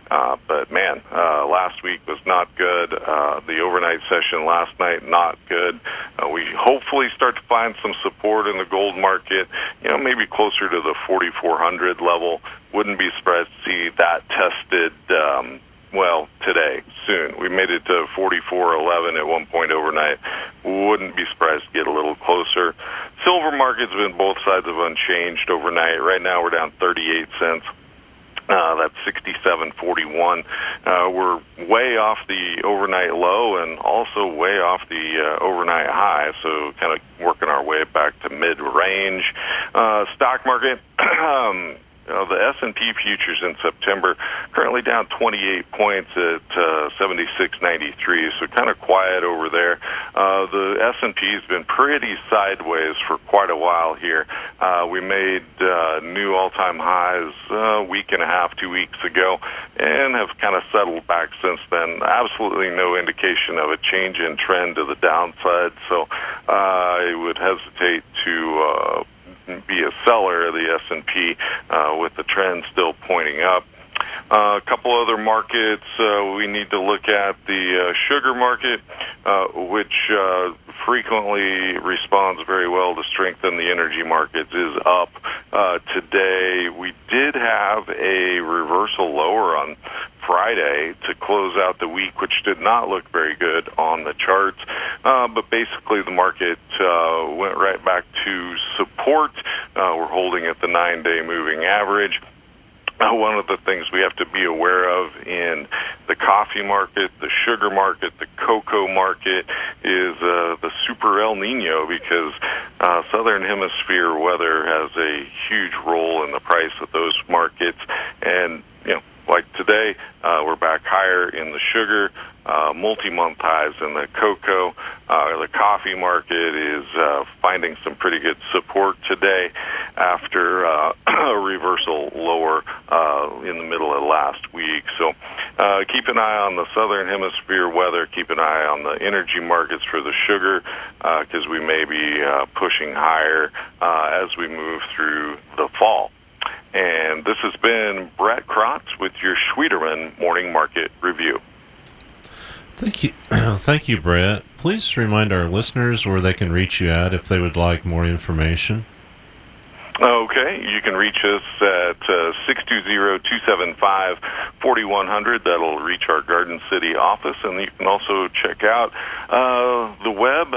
But man, last week was not good. The overnight session last night, not good. We hopefully start to find some support in the gold market, maybe closer to the 4,400 level. Wouldn't be surprised to see that tested, today, soon. We made it to 44.11 at one point overnight. Wouldn't be surprised to get a little closer. Silver market's been both sides of unchanged overnight. Right now we're down 38 cents. That's 67.41. We're way off the overnight low and also way off the overnight high, so kind of working our way back to mid-range. Stock market, the S&P futures in September currently down 28 points at 76.93, so kind of quiet over there. The S&P has been pretty sideways for quite a while here. We made new all-time highs a week and a half, 2 weeks ago, and have kind of settled back since then. Absolutely no indication of a change in trend to the downside, so I would hesitate to be a seller of the S&P with the trend still pointing up. A couple other markets we need to look at. The sugar market, which frequently responds very well to strength in the energy markets, is up. Today we did have a reversal lower on Friday to close out the week, which did not look very good on the charts. But basically the market went right back to support. We're holding at the 9-day moving average. One of the things we have to be aware of in the coffee market, the sugar market, the cocoa market is the super El Nino, because southern hemisphere weather has a huge role in the price of those markets. And, like today, we're back higher in the sugar, multi-month highs in the cocoa. The coffee market is finding some pretty good support today after a reversal lower in the middle of last week. So keep an eye on the southern hemisphere weather. Keep an eye on the energy markets for the sugar, because we may be pushing higher as we move through the fall. And this has been Brett Krotz with your Schwieterman Morning Market Review. Thank you. Thank you, Brett. Please remind our listeners where they can reach you at if they would like more information. Okay, you can reach us at 620-275-4100. That'll reach our Garden City office, and you can also check out the web,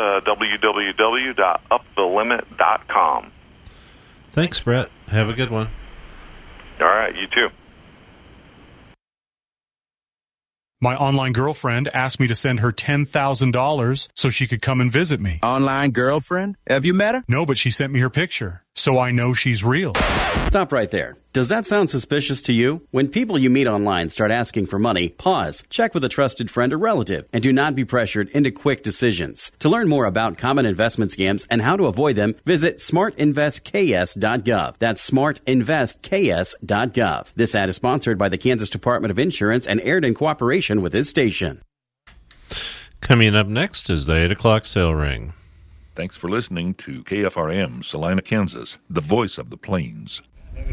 www.upthelimit.com. Thanks, Brett. Have a good one. All right, you too. My online girlfriend asked me to send her $10,000 so she could come and visit me. Online girlfriend? Have you met her? No, but she sent me her picture, so I know she's real. Stop right there. Does that sound suspicious to you? When people you meet online start asking for money, pause, check with a trusted friend or relative, and do not be pressured into quick decisions. To learn more about common investment scams and how to avoid them, visit smartinvestks.gov. That's smartinvestks.gov. This ad is sponsored by the Kansas Department of Insurance and aired in cooperation with this station. Coming up next is the 8 o'clock sale ring. Thanks for listening to KFRM, Salina, Kansas, the voice of the plains.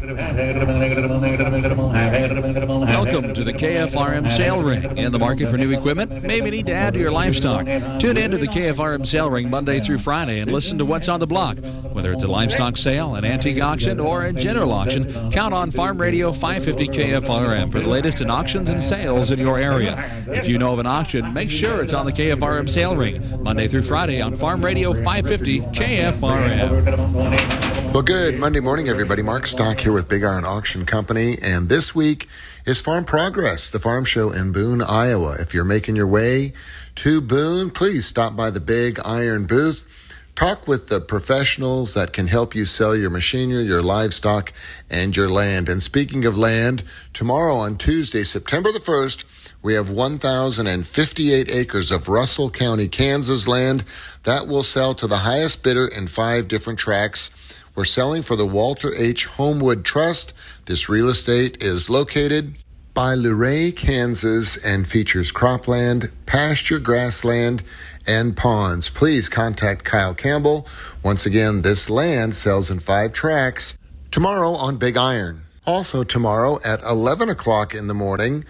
Welcome to the KFRM Sale Ring. In the market for new equipment? Maybe need to add to your livestock. Tune in to the KFRM Sale Ring Monday through Friday and listen to what's on the block. Whether it's a livestock sale, an antique auction, or a general auction, count on Farm Radio 550 KFRM for the latest in auctions and sales in your area. If you know of an auction, make sure it's on the KFRM Sale Ring Monday through Friday on Farm Radio 550 KFRM. Well, good Monday morning, everybody. Mark Stock here with Big Iron Auction Company, and this week is Farm Progress, the farm show in Boone, Iowa. If you're making your way to Boone, please stop by the Big Iron booth. Talk with the professionals that can help you sell your machinery, your livestock, and your land. And speaking of land, tomorrow on Tuesday, September the 1st, we have 1,058 acres of Russell County, Kansas land that will sell to the highest bidder in 5 different tracts. We're selling for the Walter H. Homewood Trust. This real estate is located by Luray, Kansas, and features cropland, pasture, grassland, and ponds. Please contact Kyle Campbell. Once again, this land sells in 5 tracts tomorrow on Big Iron. Also tomorrow at 11 o'clock in the morning,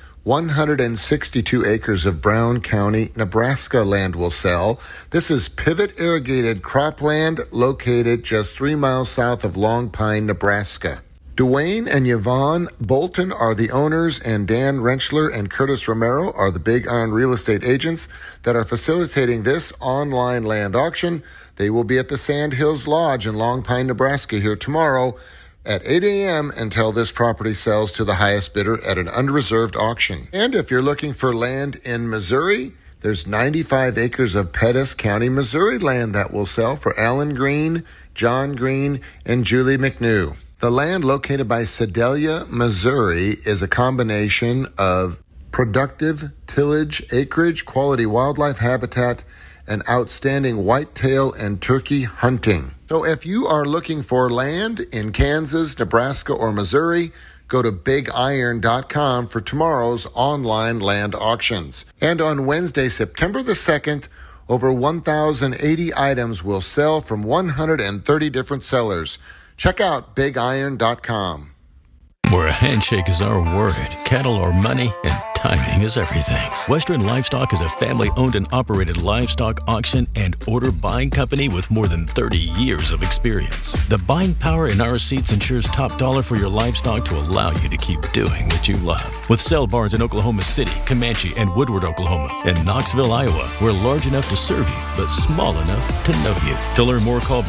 162 acres of Brown County, Nebraska land will sell. This is pivot irrigated cropland located just 3 miles south of Long Pine, Nebraska. Dwayne and Yvonne Bolton are the owners, and Dan Rentschler and Curtis Romero are the Big Iron real estate agents that are facilitating this online land auction. They will be at the Sand Hills Lodge in Long Pine, Nebraska here tomorrow at 8 a.m. until this property sells to the highest bidder at an unreserved auction. And if you're looking for land in Missouri, there's 95 acres of Pettis County, Missouri land that will sell for Alan Green, John Green, and Julie McNew. The land located by Sedalia, Missouri is a combination of productive tillage, acreage, quality wildlife habitat, and outstanding whitetail and turkey hunting. So if you are looking for land in Kansas, Nebraska, or Missouri, go to bigiron.com for tomorrow's online land auctions. And on Wednesday, September the 2nd, over 1,080 items will sell from 130 different sellers. Check out bigiron.com. Where a handshake is our word, cattle are money, and timing is everything. Western Livestock is a family-owned and operated livestock auction and order buying company with more than 30 years of experience. The buying power in our seats ensures top dollar for your livestock to allow you to keep doing what you love. With sale barns in Oklahoma City, Comanche, and Woodward, Oklahoma, and Knoxville, Iowa, we're large enough to serve you, but small enough to know you. To learn more, call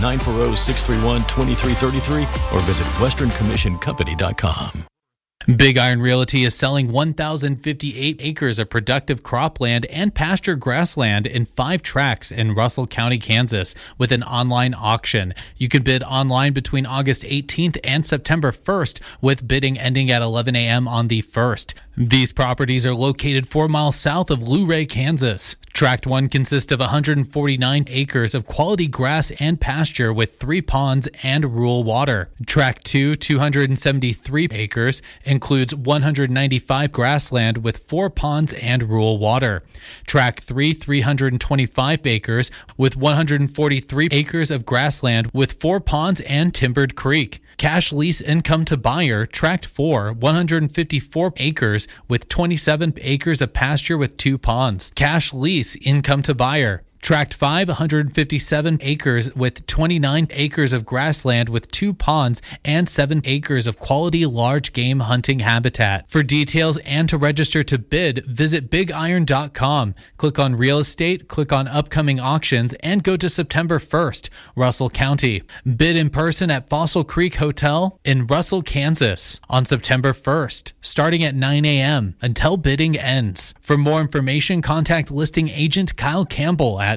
940-631-2333 or visit westerncommissioncompany.com. Big Iron Realty is selling 1,058 acres of productive cropland and pasture grassland in 5 tracts in Russell County, Kansas, with an online auction. You can bid online between August 18th and September 1st, with bidding ending at 11 a.m. on the 1st. These properties are located 4 miles south of Luray, Kansas. Tract 1 consists of 149 acres of quality grass and pasture with 3 ponds and rural water. Tract 2, 273 acres, includes 195 grassland with 4 ponds and rural water. Tract 3, 325 acres with 143 acres of grassland with 4 ponds and timbered creek. Cash lease income to buyer, Tract 4, 154 acres with 27 acres of pasture with 2 ponds. Cash lease income to buyer. Tract 5, 157 acres with 29 acres of grassland with 2 ponds and 7 acres of quality large game hunting habitat. For details and to register to bid, visit bigiron.com. Click on real estate, click on upcoming auctions, and go to September 1st, Russell County. Bid in person at Fossil Creek Hotel in Russell, Kansas on September 1st, starting at 9 a.m. until bidding ends. For more information, contact listing agent Kyle Campbell at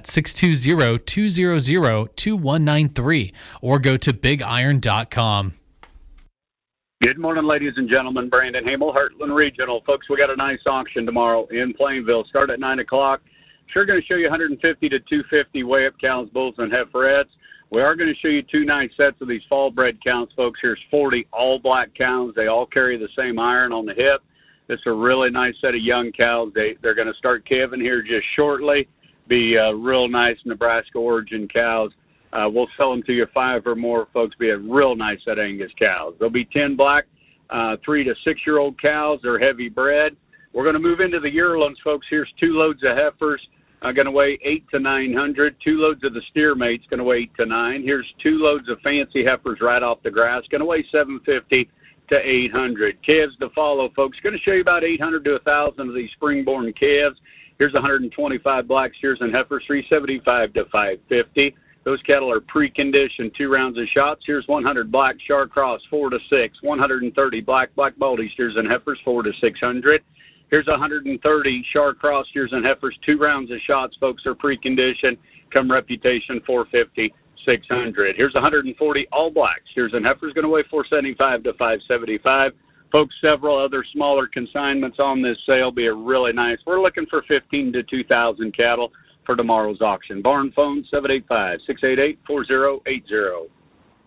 620-200-2193 or go to bigiron.com. Good morning, ladies and gentlemen. Brandon Hamel, Heartland Regional. Folks, we got a nice auction tomorrow in Plainville. Start at 9 o'clock. Sure going to show you 150 to 250 weigh-up cows, bulls, and heiferettes. We are going to show you 2 nice sets of these fall-bred counts, folks. Here's 40 all-black cows. They all carry the same iron on the hip. This is a really nice set of young cows. They're going to start calving here just shortly. Be real nice Nebraska origin cows. We'll sell them to you 5 or more, folks. Be a real nice set of Angus cows. There'll be 10 black 3 to 6-year-old cows. They're heavy bred. We're going to move into the yearlings, folks. Here's 2 loads of heifers going to weigh 800 to 900. 2 loads of the steer mates going to weigh 8 to 9. Here's 2 loads of fancy heifers right off the grass going to weigh 750 to 800. Calves to follow, folks. Going to show you about 800 to 1,000 of these spring-born calves. Here's 125 black steers and heifers, 375 to 550. Those cattle are pre-conditioned, 2 rounds of shots. Here's 100 black Char Cross, 4 to 6. 130 black Baldy steers and heifers, 4 to 600. Here's 130 Char Cross steers and heifers, 2 rounds of shots. Folks are pre-conditioned. Come reputation, 450, 600. Here's 140 all black steers and heifers, going to weigh 475 to 575. Folks, several other smaller consignments on this sale. Be a really nice. We're looking for 15 to 2,000 cattle for tomorrow's auction. Barn phone 785-688-4080.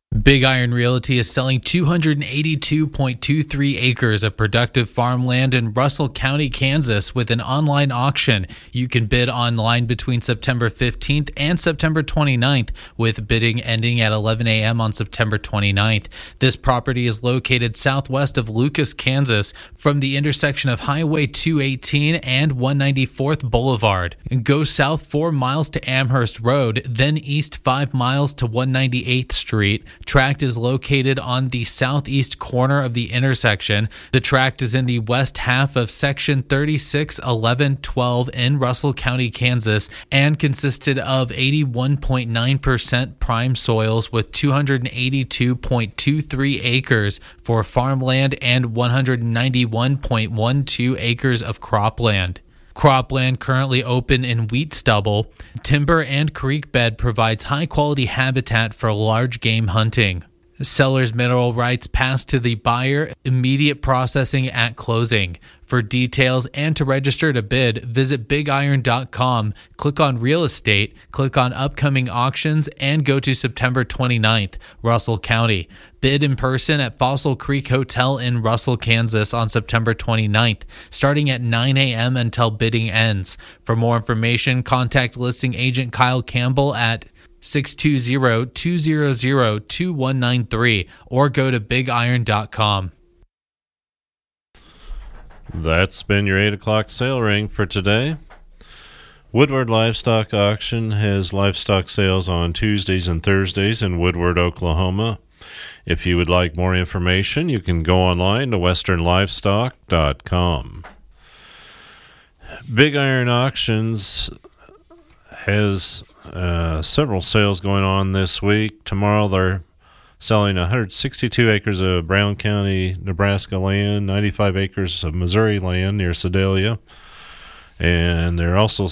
Big Iron Realty is selling 282.23 acres of productive farmland in Russell County, Kansas, with an online auction. You can bid online between September 15th and September 29th, with bidding ending at 11 a.m. on September 29th. This property is located southwest of Lucas, Kansas, from the intersection of Highway 218 and 194th Boulevard. Go south 4 miles to Amherst Road, then east 5 miles to 198th Street. Tract is located on the southeast corner of the intersection. The tract is in the west half of Section 361112 in Russell County, Kansas, and consisted of 81.9% prime soils with 282.23 acres for farmland and 191.12 acres of cropland. Cropland currently open in wheat stubble. Timber and creek bed provides high-quality habitat for large game hunting. Seller's mineral rights pass to the buyer, immediate processing at closing. For details and to register to bid, visit bigiron.com, click on Real Estate, click on Upcoming Auctions, and go to September 29th, Russell County. Bid in person at Fossil Creek Hotel in Russell, Kansas on September 29th, starting at 9 a.m. until bidding ends. For more information, contact listing agent Kyle Campbell at 620-200-2193 or go to bigiron.com. That's been your 8 o'clock sale ring for today. Woodward Livestock Auction has livestock sales on Tuesdays and Thursdays in Woodward, Oklahoma. If you would like more information, you can go online to westernlivestock.com. Big Iron Auctions has several sales going on this week. Tomorrow they're selling 162 acres of Brown County, Nebraska land, 95 acres of Missouri land near Sedalia. And they're also,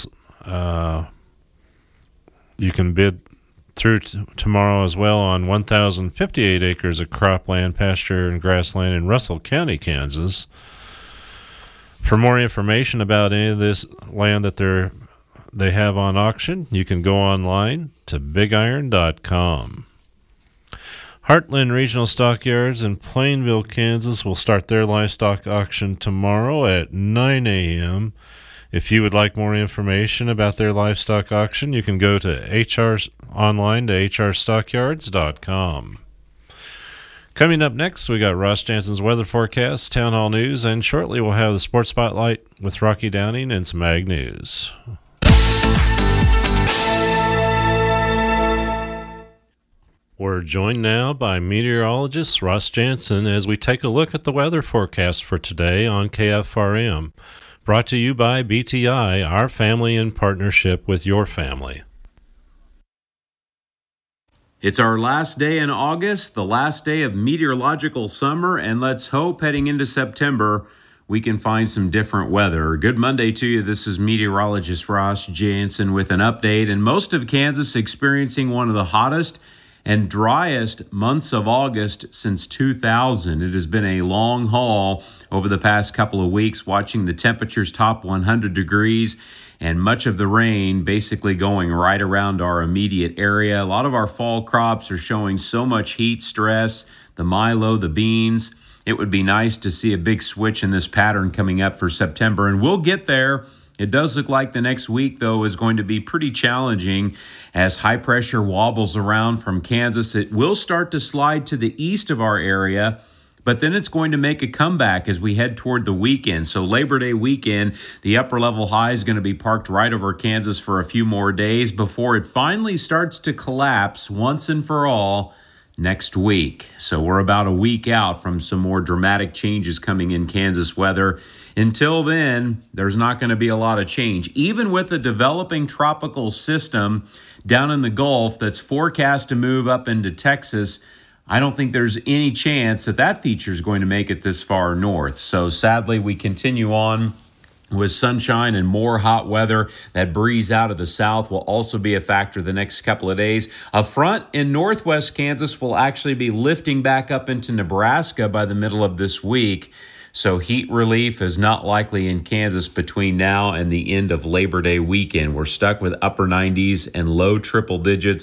you can bid through tomorrow as well on 1,058 acres of cropland, pasture, and grassland in Russell County, Kansas. For more information about any of this land that they have on auction, you can go online to bigiron.com. Heartland Regional Stockyards in Plainville, Kansas will start their livestock auction tomorrow at 9 a.m. If you would like more information about their livestock auction, you can go to online to hrstockyards.com. Coming up next, we got Ross Jansen's weather forecast, town hall news, and shortly we'll have the sports spotlight with Rocky Downing and some ag news. We're joined now by meteorologist Ross Jansen as we take a look at the weather forecast for today on KFRM. Brought to you by BTI, our family in partnership with your family. It's our last day in August, the last day of meteorological summer, and let's hope heading into September we can find some different weather. Good Monday to you. This is meteorologist Ross Jansen with an update, and most of Kansas experiencing one of the hottest and driest months of August since 2000. It has been a long haul over the past couple of weeks, watching the temperatures top 100 degrees and much of the rain basically going right around our immediate area. A lot of our fall crops are showing so much heat stress, the milo, the beans. It would be nice to see a big switch in this pattern coming up for September, and we'll get there. It does look like the next week, though, is going to be pretty challenging as high pressure wobbles around from Kansas. It will start to slide to the east of our area, but then it's going to make a comeback as we head toward the weekend. So Labor Day weekend, the upper level high is going to be parked right over Kansas for a few more days before it finally starts to collapse once and for all next week. So we're about a week out from some more dramatic changes coming in Kansas weather. Until then, there's not going to be a lot of change. Even with a developing tropical system down in the Gulf that's forecast to move up into Texas, I don't think there's any chance that feature is going to make it this far north. So sadly, we continue on with sunshine and more hot weather. That breeze out of the south will also be a factor the next couple of days. A front in northwest Kansas will actually be lifting back up into Nebraska by the middle of this week. So heat relief is not likely in Kansas between now and the end of Labor Day weekend. We're stuck with upper 90s and low triple digits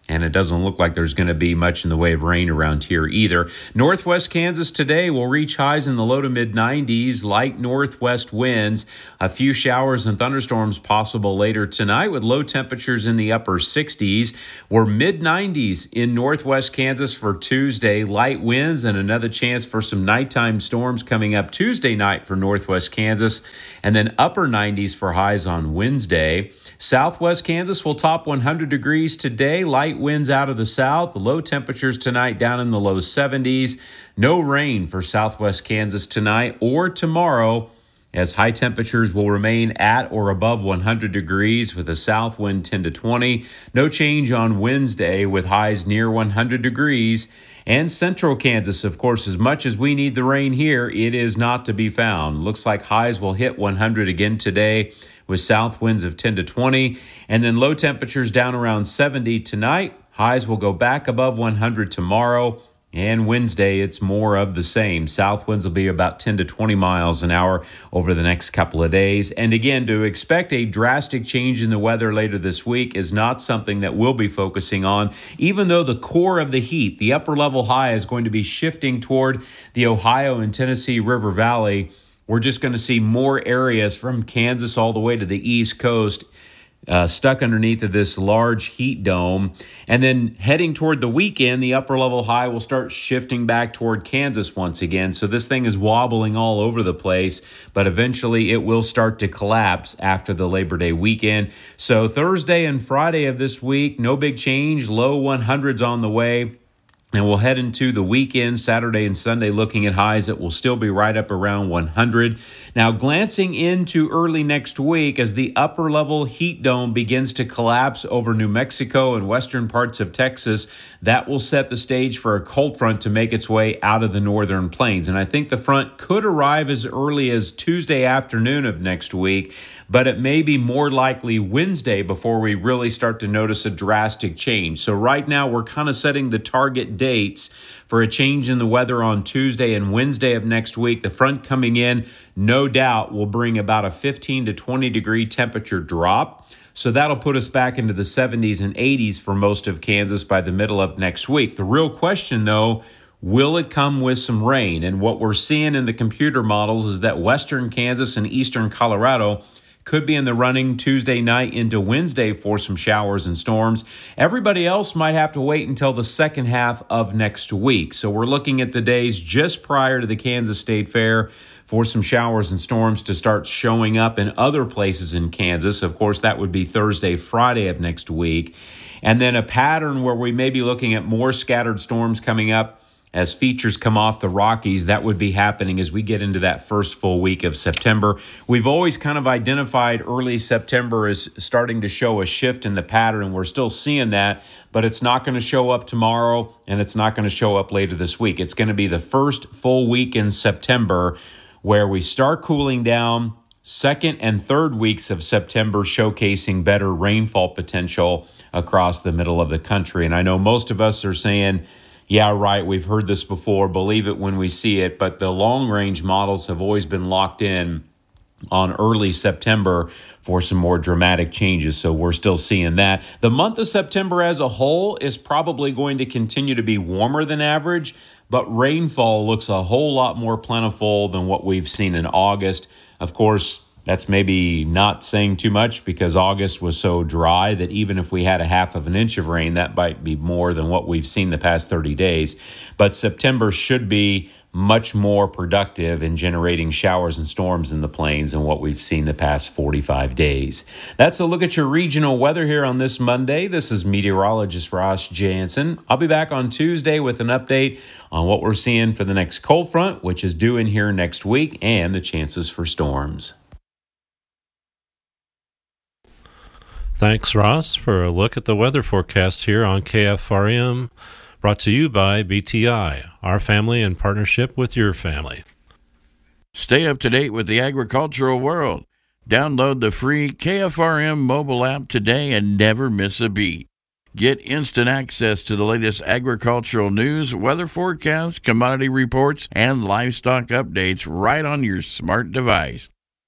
and it doesn't look like there's going to be much in the way of rain around here either. Northwest Kansas today will reach highs in the low to mid-90s, light northwest winds. A few showers and thunderstorms possible later tonight with low temperatures in the upper 60s. We're mid-90s in northwest Kansas for Tuesday, light winds and another chance for some nighttime storms coming up Tuesday night for northwest Kansas, and then upper 90s for highs on Wednesday. Southwest Kansas will top 100 degrees today. Light winds out of the south. Low temperatures tonight down in the low 70s. No rain for Southwest Kansas tonight or tomorrow, as high temperatures will remain at or above 100 degrees with a south wind 10 to 20. No change on Wednesday with highs near 100 degrees. And central Kansas, of course, as much as we need the rain here, it is not to be found. Looks like highs will hit 100 again today with south winds of 10 to 20. And then low temperatures down around 70 tonight. Highs will go back above 100 tomorrow. And Wednesday, it's more of the same. South winds will be about 10 to 20 miles an hour over the next couple of days. And again, to expect a drastic change in the weather later this week is not something that we'll be focusing on, even though the core of the heat, the upper level high, is going to be shifting toward the Ohio and Tennessee River Valley. We're just going to see more areas from Kansas all the way to the East Coast stuck underneath of this large heat dome. And then heading toward the weekend, the upper level high will start shifting back toward Kansas once again. So this thing is wobbling all over the place, but eventually it will start to collapse after the Labor Day weekend. So Thursday and Friday of this week, no big change, low 100s on the way. And we'll head into the weekend, Saturday and Sunday, looking at highs that will still be right up around 100. Now, glancing into early next week, as the upper level heat dome begins to collapse over New Mexico and western parts of Texas, that will set the stage for a cold front to make its way out of the northern plains. And I think the front could arrive as early as Tuesday afternoon of next week, but it may be more likely Wednesday before we really start to notice a drastic change. So right now we're kind of setting the target dates for a change in the weather on Tuesday and Wednesday of next week. The front coming in, no doubt, will bring about a 15 to 20 degree temperature drop. So that'll put us back into the 70s and 80s for most of Kansas by the middle of next week. The real question, though, will it come with some rain? And what we're seeing in the computer models is that western Kansas and eastern Colorado could be in the running Tuesday night into Wednesday for some showers and storms. Everybody else might have to wait until the second half of next week. So we're looking at the days just prior to the Kansas State Fair for some showers and storms to start showing up in other places in Kansas. Of course, that would be Thursday, Friday of next week. And then a pattern where we may be looking at more scattered storms coming up as features come off the Rockies. That would be happening as we get into that first full week of September. We've always kind of identified early September as starting to show a shift in the pattern. We're still seeing that, but it's not going to show up tomorrow, and it's not going to show up later this week. It's going to be the first full week in September where we start cooling down. Second and third weeks of September showcasing better rainfall potential across the middle of the country. And I know most of us are saying, yeah, right, we've heard this before, believe it when we see it, but the long-range models have always been locked in on early September for some more dramatic changes, so we're still seeing that. The month of September as a whole is probably going to continue to be warmer than average, but rainfall looks a whole lot more plentiful than what we've seen in August. Of course, that's maybe not saying too much because August was so dry that even if we had a half of an inch of rain, that might be more than what we've seen the past 30 days. But September should be much more productive in generating showers and storms in the plains than what we've seen the past 45 days. That's a look at your regional weather here on this Monday. This is meteorologist Ross Jansen. I'll be back on Tuesday with an update on what we're seeing for the next cold front, which is due in here next week, and the chances for storms. Thanks, Ross, for a look at the weather forecast here on KFRM, brought to you by BTI, our family in partnership with your family. Stay up to date with the agricultural world. Download the free KFRM mobile app today and never miss a beat. Get instant access to the latest agricultural news, weather forecasts, commodity reports, and livestock updates right on your smart device.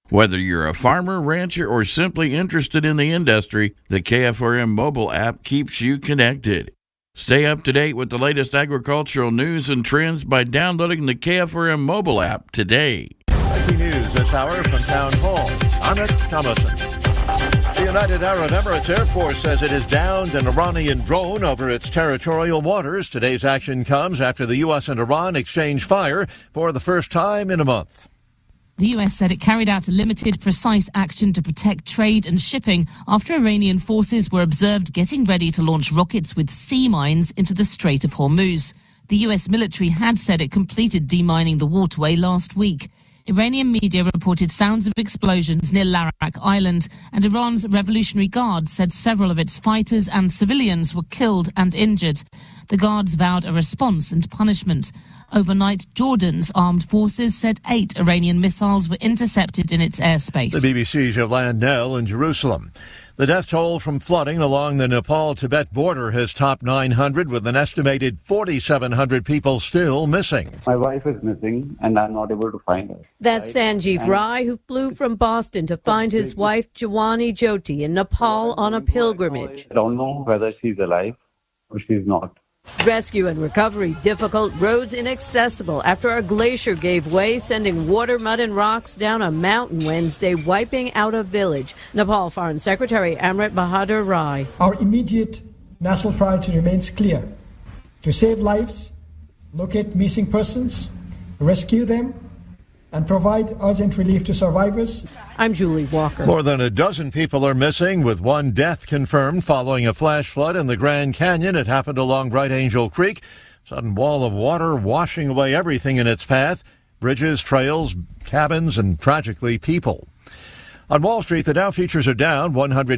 Whether you're a farmer, rancher, or simply interested in the industry, the KFRM mobile app keeps you connected. Stay up to date with the latest agricultural news and trends by downloading the KFRM mobile app today. Breaking news this hour from Town Hall. I'm Rick Thomason. The United Arab Emirates Air Force says it has downed an Iranian drone over its territorial waters. Today's action comes after the U.S. and Iran exchanged fire for the first time in a month. The US said it carried out a limited, precise action to protect trade and shipping after Iranian forces were observed getting ready to launch rockets with sea mines into the Strait of Hormuz. The US military had said it completed demining the waterway last week. Iranian media reported sounds of explosions near Larak Island, and Iran's Revolutionary Guard said several of its fighters and civilians were killed and injured. The guards vowed a response and punishment. Overnight, Jordan's armed forces said 8 Iranian missiles were intercepted in its airspace. The BBC's Yolande Nell in Jerusalem. The death toll from flooding along the Nepal-Tibet border has topped 900, with an estimated 4,700 people still missing. My wife is missing, and I'm not able to find her. That's Sanjeev Rai, who flew from Boston to find his wife, Jawani Jyoti, in Nepal on a pilgrimage. I don't know whether she's alive or she's not. Rescue and recovery difficult, roads inaccessible after a glacier gave way, sending water, mud and rocks down a mountain Wednesday, wiping out a village. Nepal Foreign Secretary Amrit Bahadur Rai. Our immediate national priority remains clear: to save lives, locate missing persons, rescue them, and provide urgent relief to survivors. I'm Julie Walker. More than a dozen people are missing, with one death confirmed following a flash flood in the Grand Canyon. It happened along Bright Angel Creek. Sudden wall of water washing away everything in its path: bridges, trails, cabins, and tragically people. On Wall Street, the Dow futures are down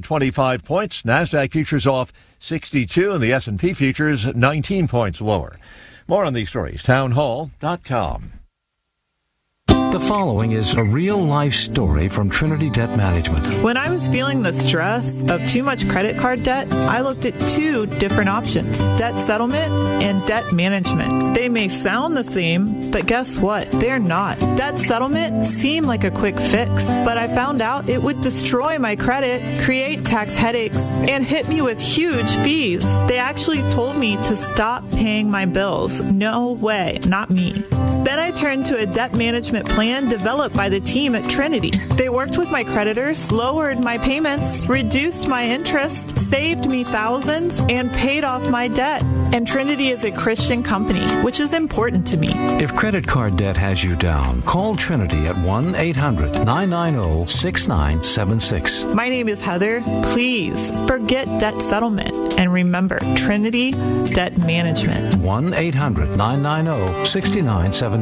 125 points. NASDAQ futures off 62, and the S&P futures 19 points lower. More on these stories, townhall.com. The following is a real-life story from Trinity Debt Management. When I was feeling the stress of too much credit card debt, I looked at 2 different options: debt settlement and debt management. They may sound the same, but guess what? They're not. Debt settlement seemed like a quick fix, but I found out it would destroy my credit, create tax headaches, and hit me with huge fees. They actually told me to stop paying my bills. No way, not me. Then I turned to a debt management plan developed by the team at Trinity. They worked with my creditors, lowered my payments, reduced my interest, saved me thousands, and paid off my debt. And Trinity is a Christian company, which is important to me. If credit card debt has you down, call Trinity at 1-800-990-6976. My name is Heather. Please forget debt settlement and remember Trinity Debt Management. 1-800-990-6976.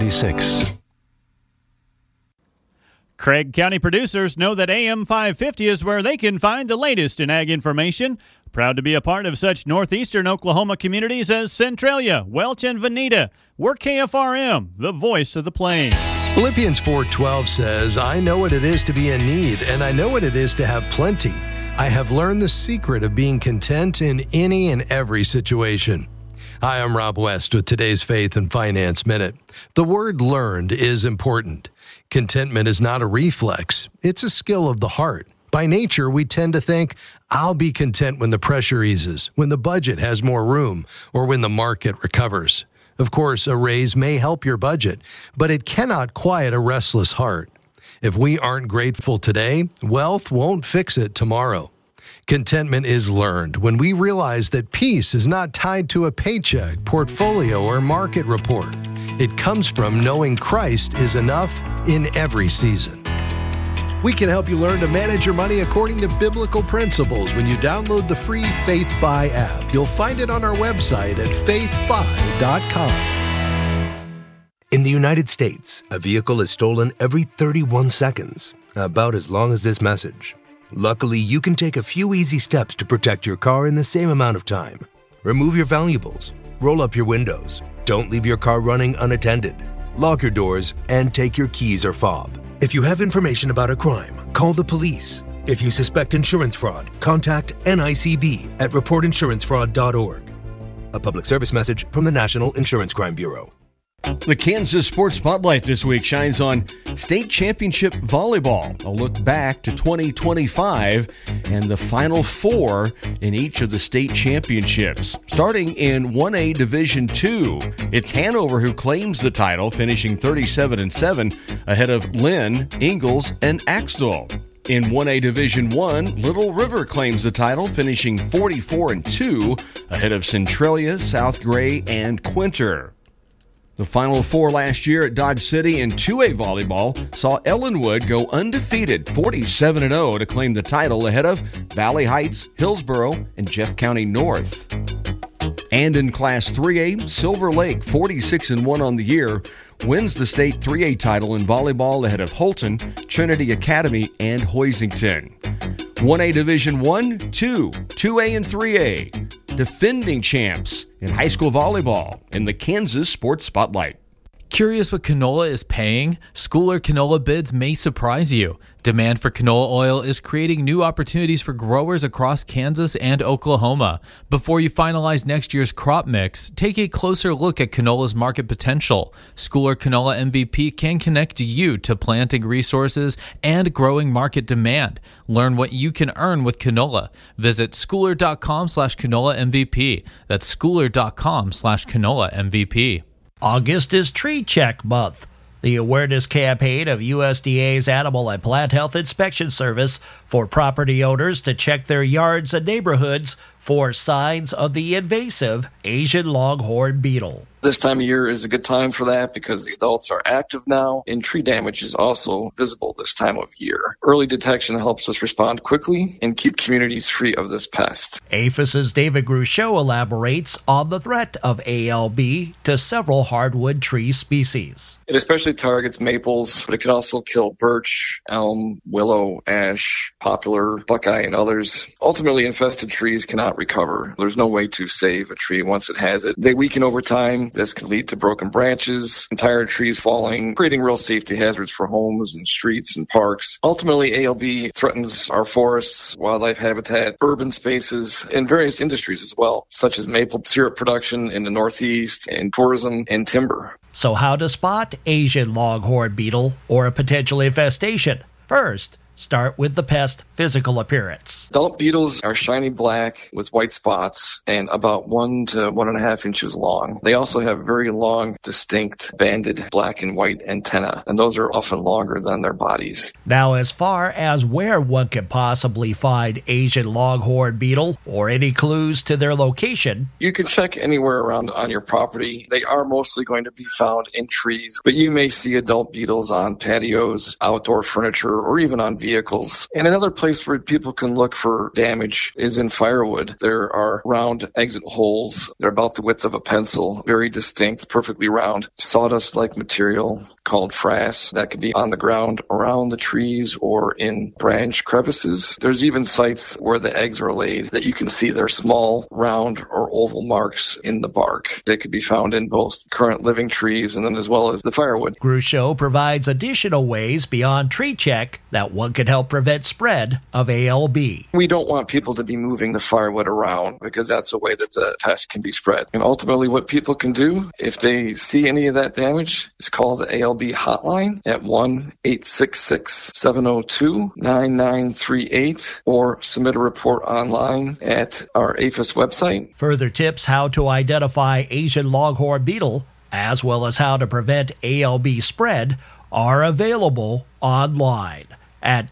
Craig County producers know that AM 550 is where they can find the latest in ag information. Proud to be a part of such northeastern Oklahoma communities as Centralia, Welch, and Veneta. We're KFRM, the voice of the plains. Philippians 4:12 says, I know what it is to be in need, and I know what it is to have plenty. I have learned the secret of being content in any and every situation. Hi, I'm Rob West with today's Faith and Finance Minute. The word learned is important. Contentment is not a reflex. It's a skill of the heart. By nature, we tend to think, I'll be content when the pressure eases, when the budget has more room, or when the market recovers. Of course, a raise may help your budget, but it cannot quiet a restless heart. If we aren't grateful today, wealth won't fix it tomorrow. Contentment is learned when we realize that peace is not tied to a paycheck, portfolio, or market report. It comes from knowing Christ is enough in every season. We can help you learn to manage your money according to biblical principles when you download the free FaithFi app. You'll find it on our website at faithfi.com. In the United States, a vehicle is stolen every 31 seconds, about as long as this message. Luckily, you can take a few easy steps to protect your car in the same amount of time. Remove your valuables, roll up your windows, don't leave your car running unattended, lock your doors, and take your keys or fob. If you have information about a crime, call the police. If you suspect insurance fraud, contact NICB at reportinsurancefraud.org. A public service message from the National Insurance Crime Bureau. The Kansas Sports Spotlight this week shines on state championship volleyball. A look back to 2025 and the Final Four in each of the state championships. Starting in 1A Division II, it's Hanover who claims the title, finishing 37-7 ahead of Lynn, Ingalls, and Axtell. In 1A Division I, Little River claims the title, finishing 44-2 ahead of Centralia, South Gray, and Quinter. The Final Four last year at Dodge City in 2A volleyball saw Ellenwood go undefeated, 47-0 to claim the title ahead of Valley Heights, Hillsboro, and Jeff County North. And in Class 3A, Silver Lake, 46-1 on the year, wins the state 3A title in volleyball ahead of Holton, Trinity Academy, and Hoisington. 1A Division I, 2, 2A, and 3A. Defending champs in high school volleyball in the Kansas Sports Spotlight. Curious what canola is paying? Schooler canola bids may surprise you. Demand for canola oil is creating new opportunities for growers across Kansas and Oklahoma. Before you finalize next year's crop mix, take a closer look at canola's market potential. Schooler Canola MVP can connect you to planting resources and growing market demand. Learn what you can earn with canola. Visit schooler.com/canola MVP. That's schooler.com/canola MVP. August is Tree Check Month, the awareness campaign of USDA's Animal and Plant Health Inspection Service for property owners to check their yards and neighborhoods for signs of the invasive Asian longhorn beetle. This time of year is a good time for that because the adults are active now, and tree damage is also visible this time of year. Early detection helps us respond quickly and keep communities free of this pest. APHIS's David Gruchot elaborates on the threat of ALB to several hardwood tree species. It especially targets maples, but it can also kill birch, elm, willow, ash, poplar, buckeye, and others. Ultimately, infested trees cannot recover. There's no way to save a tree once it has it. They weaken over time. This can lead to broken branches, entire trees falling, creating real safety hazards for homes and streets and parks. Ultimately, ALB threatens our forests, wildlife habitat, urban spaces, and various industries as well, such as maple syrup production in the Northeast, and tourism and timber. So how to spot Asian longhorn beetle or a potential infestation? First, start with the pest physical appearance. Adult beetles are shiny black with white spots and about 1 to 1.5 inches long. They also have very long, distinct, banded black and white antennae, and those are often longer than their bodies. Now, as far as where one could possibly find Asian longhorn beetle or any clues to their location, you can check anywhere around on your property. They are mostly going to be found in trees, but you may see adult beetles on patios, outdoor furniture, or even on vehicles. And another place where people can look for damage is in firewood. There are round exit holes. They're about the width of a pencil, very distinct, perfectly round, sawdust-like material called frass that could be on the ground around the trees or in branch crevices. There's even sites where the eggs are laid that you can see their small, round, or oval marks in the bark. They could be found in both current living trees and then as well as the firewood. Gruchot provides additional ways beyond tree check that one can help prevent spread of ALB. We don't want people to be moving the firewood around because that's a way that the pest can be spread. And ultimately what people can do if they see any of that damage is call the ALB hotline at 1-866-702-9938 or submit a report online at our APHIS website. Further tips how to identify Asian longhorn beetle as well as how to prevent ALB spread are available online at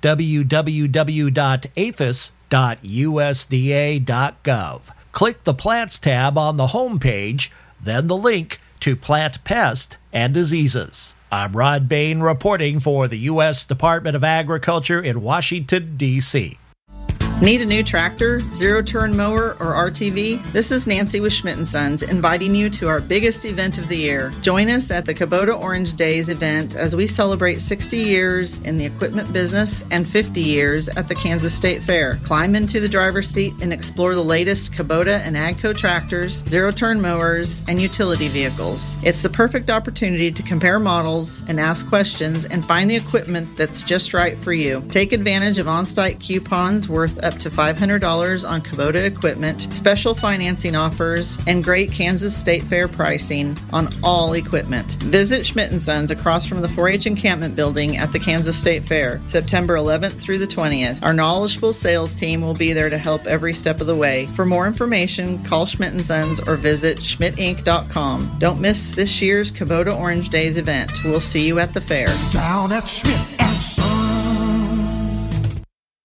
www.aphis.usda.gov. Click the Plants tab on the home page, then the link to plant pest and diseases. I'm Rod Bain reporting for the U.S. Department of Agriculture in Washington, D.C. Need a new tractor, zero-turn mower, or RTV? This is Nancy with Schmidt & Sons inviting you to our biggest event of the year. Join us at the Kubota Orange Days event as we celebrate 60 years in the equipment business and 50 years at the Kansas State Fair. Climb into the driver's seat and explore the latest Kubota and AGCO tractors, zero-turn mowers, and utility vehicles. It's the perfect opportunity to compare models and ask questions and find the equipment that's just right for you. Take advantage of on-site coupons worth up to $500 on Kubota equipment, special financing offers, and great Kansas State Fair pricing on all equipment. Visit Schmidt & Sons across from the 4-H encampment building at the Kansas State Fair, September 11th through the 20th. Our knowledgeable sales team will be there to help every step of the way. For more information, call Schmidt & Sons or visit schmidtinc.com. Don't miss this year's Kubota Orange Days event. We'll see you at the fair. Down at Schmidt & Sons.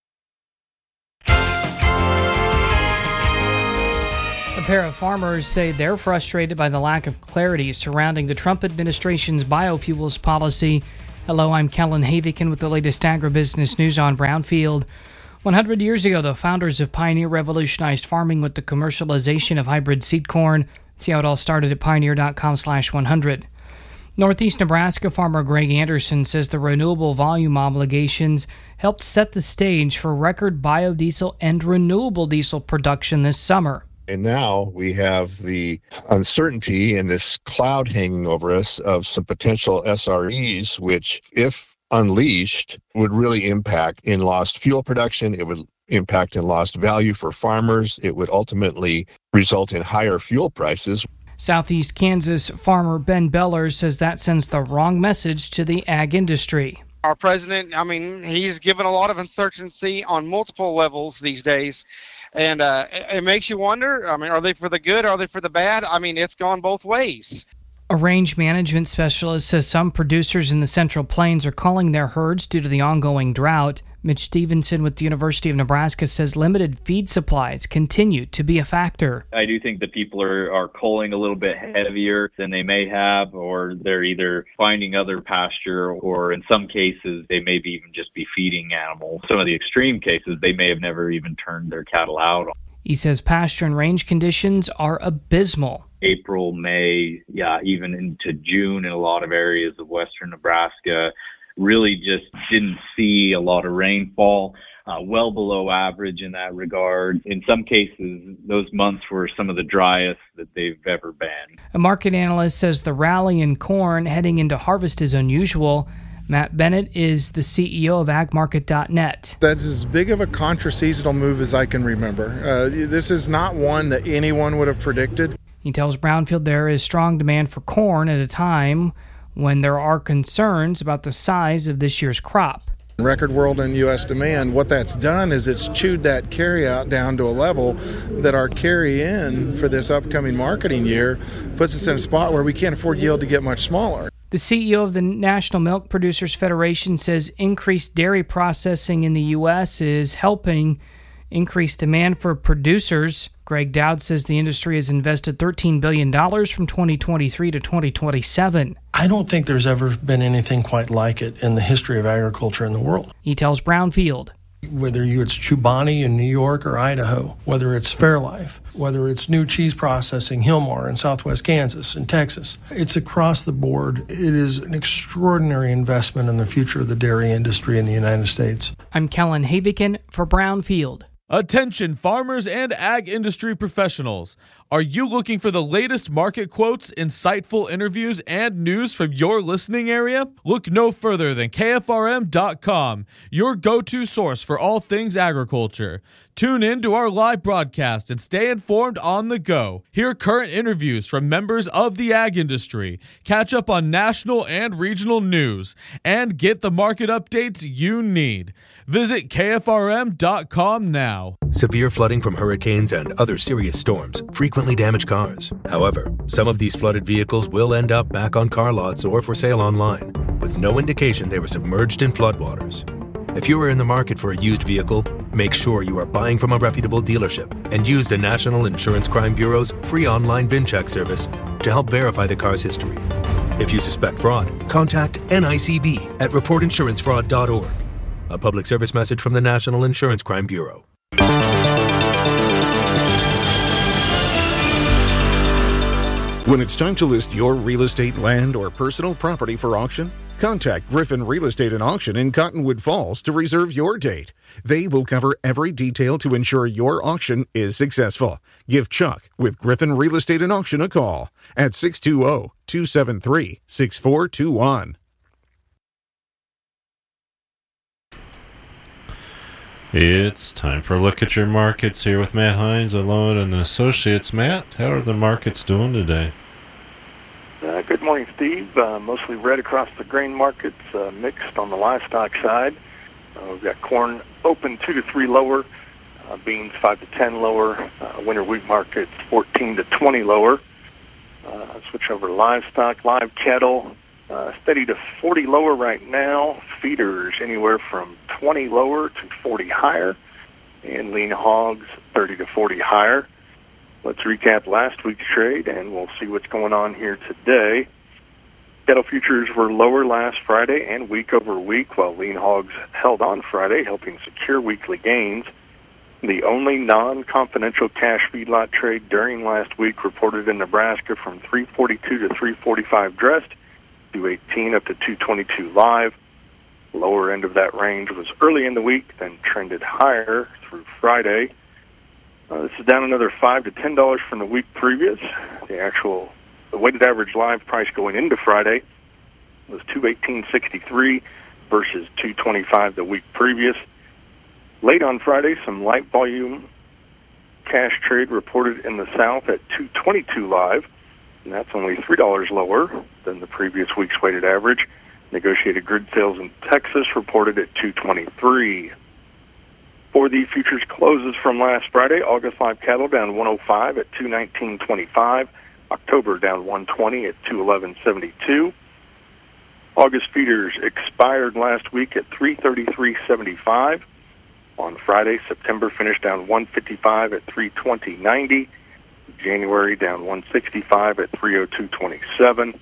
A pair of farmers say they're frustrated by the lack of clarity surrounding the Trump administration's biofuels policy. Hello, I'm Kellen Havikin with the latest agribusiness news on Brownfield. 100 years ago, the founders of Pioneer revolutionized farming with the commercialization of hybrid seed corn. See how it all started at pioneer.com/100. Northeast Nebraska farmer Greg Anderson says the renewable volume obligations helped set the stage for record biodiesel and renewable diesel production this summer. And now we have the uncertainty and this cloud hanging over us of some potential SREs, which, if unleashed, would really impact in lost fuel production. It would impact in lost value for farmers. It would ultimately result in higher fuel prices. Southeast Kansas farmer Ben Beller says that sends the wrong message to the ag industry. Our president, he's given a lot of uncertainty on multiple levels these days. And it makes you wonder, are they for the good? Are they for the bad? It's gone both ways. A range management specialist says some producers in the Central Plains are culling their herds due to the ongoing drought. Mitch Stevenson with the University of Nebraska says limited feed supplies continue to be a factor. I do think that people are culling a little bit heavier than they may have, or they're either finding other pasture, or in some cases, they may be even just be feeding animals. Some of the extreme cases, they may have never even turned their cattle out. He says pasture and range conditions are abysmal. April, May, even into June in a lot of areas of western Nebraska, really just didn't see a lot of rainfall, well below average in that regard. In some cases, those months were some of the driest that they've ever been. A market analyst says the rally in corn heading into harvest is unusual. Matt Bennett is the CEO of agmarket.net. That's as big of a contra-seasonal move as I can remember. This is not one that anyone would have predicted. He tells Brownfield there is strong demand for corn at a time when there are concerns about the size of this year's crop. Record world and U.S. demand, what that's done is it's chewed that carry-out down to a level that our carry-in for this upcoming marketing year puts us in a spot where we can't afford yield to get much smaller. The CEO of the National Milk Producers Federation says increased dairy processing in the U.S. is helping increase demand for producers. Greg Dowd says the industry has invested $13 billion from 2023 to 2027. I don't think there's ever been anything quite like it in the history of agriculture in the world. He tells Brownfield. Whether it's Chobani in New York or Idaho, whether it's Fairlife, whether it's new cheese processing, Hillmar in southwest Kansas and Texas, it's across the board. It is an extraordinary investment in the future of the dairy industry in the United States. I'm Kellen Havikin for Brownfield. Attention farmers and ag industry professionals. Are you looking for the latest market quotes, insightful interviews, and news from your listening area? Look no further than KFRM.com, your go-to source for all things agriculture. Tune in to our live broadcast and stay informed on the go. Hear current interviews from members of the ag industry, catch up on national and regional news, and get the market updates you need. Visit KFRM.com now. Severe flooding from hurricanes and other serious storms frequently damage cars. However, some of these flooded vehicles will end up back on car lots or for sale online, with no indication they were submerged in floodwaters. If you are in the market for a used vehicle, make sure you are buying from a reputable dealership and use the National Insurance Crime Bureau's free online VIN check service to help verify the car's history. If you suspect fraud, contact NICB at reportinsurancefraud.org. A public service message from the National Insurance Crime Bureau. When it's time to list your real estate, land, or personal property for auction, contact Griffin Real Estate and Auction in Cottonwood Falls to reserve your date. They will cover every detail to ensure your auction is successful. Give Chuck with Griffin Real Estate and Auction a call at 620-273-6421. It's time for a look at your markets here with Matt Hines, Alone and Associates. Matt, how are the markets doing today? Good morning, Steve. Mostly red across the grain markets, mixed on the livestock side. We've got corn open 2 to 3 lower, beans 5 to 10 lower, winter wheat markets 14 to 20 lower. Switch over to livestock, live cattle, steady to 40 lower right now. Feeders anywhere from 20 lower to 40 higher, and lean hogs 30 to 40 higher. Let's recap last week's trade, and we'll see what's going on here today. Cattle futures were lower last Friday and week over week, while lean hogs held on Friday, helping secure weekly gains. The only non-confidential cash feedlot trade during last week reported in Nebraska from 342 to 345 dressed, 218 up to 222 live. Lower end of that range was early in the week, then trended higher through Friday. This is down another $5 to $10 from the week previous. The weighted average live price going into Friday was $218.63 versus $225 the week previous. Late on Friday, some light volume cash trade reported in the South at $222 live, and that's only $3 lower than the previous week's weighted average. Negotiated grid sales in Texas reported at $223. For the futures closes from last Friday, August live cattle down 105 at $219.25. October down 120 at $211.72. August feeders expired last week at $333.75. On Friday, September finished down 155 at $320.90. January down 165 at $302.27.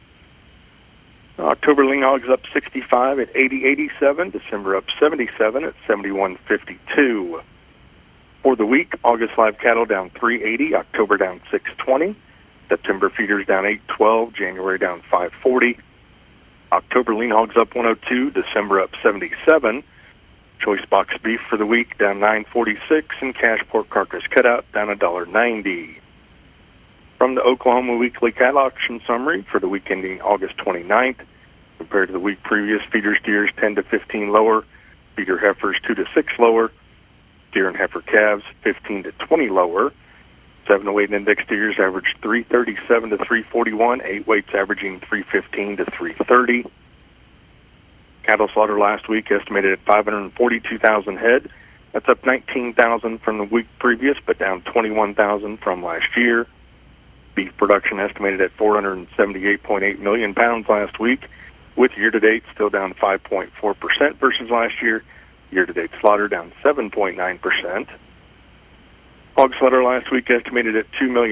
October lean hogs up 65 at $80.87. December up 77 at $71.52. For the week, August live cattle down 380, October down 620. September feeders down 812, January down 540. October lean hogs up 102, December up 77. Choice box beef for the week down $9.46, and cash pork carcass cutout down $1.90. From the Oklahoma Weekly Cattle Auction Summary for the week ending August 29th, compared to the week previous, feeder steers 10 to 15 lower, feeder heifers 2 to 6 lower, steer and heifer calves 15 to 20 lower. 7-weight index steers averaged 337 to 341, 8 weights averaging 315 to 330. Cattle slaughter last week estimated at 542,000 head. That's up 19,000 from the week previous, but down 21,000 from last year. Beef production estimated at 478.8 million pounds last week, with year-to-date still down 5.4% versus last year. Year-to-date slaughter down 7.9%. Hog slaughter last week estimated at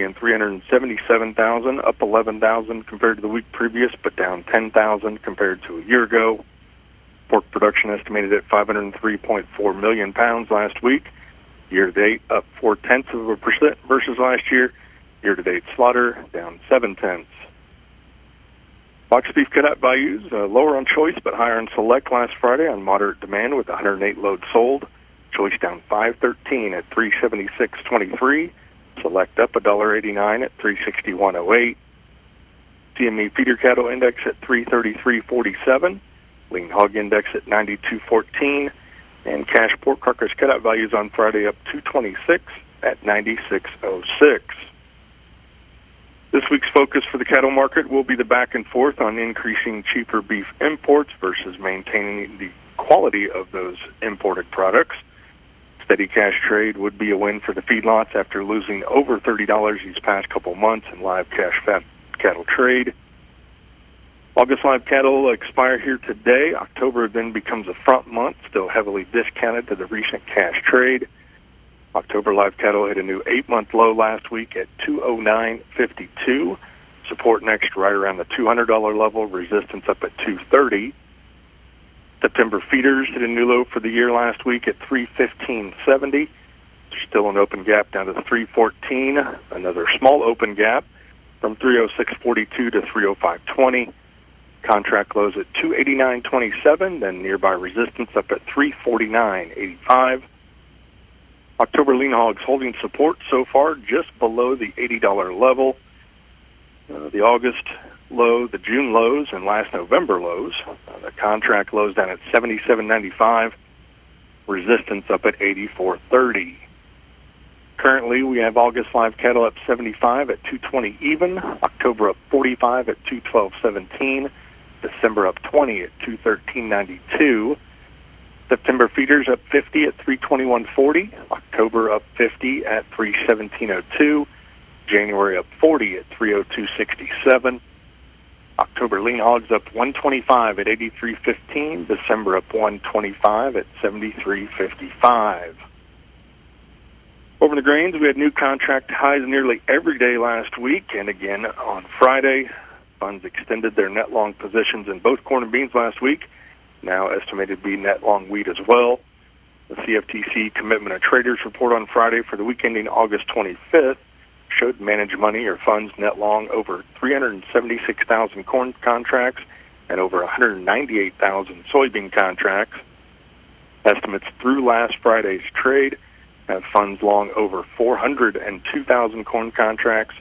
2,377,000, up 11,000 compared to the week previous, but down 10,000 compared to a year ago. Pork production estimated at 503.4 million pounds last week. Year-to-date up 0.4% versus last year. Year-to-date slaughter down 0.7. Box beef cutout values lower on choice but higher on select last Friday on moderate demand with 108 loads sold. Choice down $5.13 at $376.23. Select up $1.89 at $361.08. CME feeder cattle index at 333.47. Lean hog index at 92.14. And cash pork carcass cutout values on Friday up $2.26 at 96.06. This week's focus for the cattle market will be the back and forth on increasing cheaper beef imports versus maintaining the quality of those imported products. Steady cash trade would be a win for the feedlots after losing over $30 these past couple months in live cash fat cattle trade. August live cattle expire here today. October then becomes a front month, still heavily discounted to the recent cash trade. October live cattle hit a new 8-month low last week at $209.52. Support next right around the $200 level, resistance up at $230. September feeders hit a new low for the year last week at $315.70. There's still an open gap down to $314. Another small open gap from $306.42 to $305.20. Contract lows at $289.27. Then nearby resistance up at $349.85. October lean hogs holding support so far just below the $80 level. The August low, the June lows, and last November lows. The contract lows down at $77.95. Resistance up at 84.30. Currently, we have August live cattle up 75 at 220 even, October up 45 at 212.17, December up 20 at 213.92, September feeders up 50 at 321.40, October up 50 at 317.02, January up 40 at 302.67, October lean hogs up 125 at 83.15, December up 125 at 73.55. Over in the grains, we had new contract highs nearly every day last week, and again on Friday. Funds extended their net long positions in both corn and beans last week, now estimated to be net long wheat as well. The CFTC Commitment of Traders report on Friday for the week ending August 25th showed managed money or funds net long over 376,000 corn contracts and over 198,000 soybean contracts. Estimates through last Friday's trade have funds long over 402,000 corn contracts,